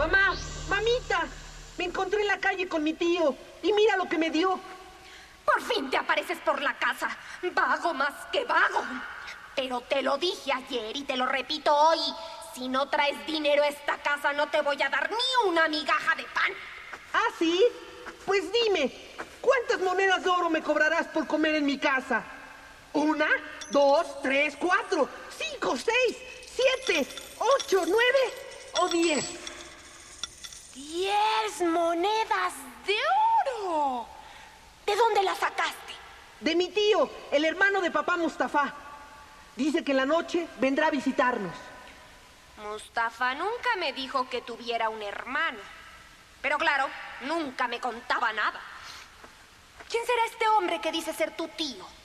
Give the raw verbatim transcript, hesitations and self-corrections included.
Mamá, mamita, me encontré en la calle con mi tío y mira lo que me dio. Por fin te apareces por la casa, vago más que vago. Pero te lo dije ayer y te lo repito hoy. Si no traes dinero a esta casa, no te voy a dar ni una migaja de pan. ¿Ah, sí? Pues dime, ¿cuántas monedas de oro me cobrarás por comer en mi casa? ¿Una, dos, tres, cuatro, cinco, seis, siete, ocho, nueve o diez? ¡Diez monedas de oro! ¿De dónde las sacaste? De mi tío, el hermano de papá Mustafa. Dice que en la noche vendrá a visitarnos. Mustafa nunca me dijo que tuviera un hermano. Pero claro, nunca me contaba nada. ¿Quién será este hombre que dice ser tu tío?